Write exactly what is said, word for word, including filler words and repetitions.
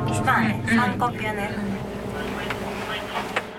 したね、 うん三呼吸ね、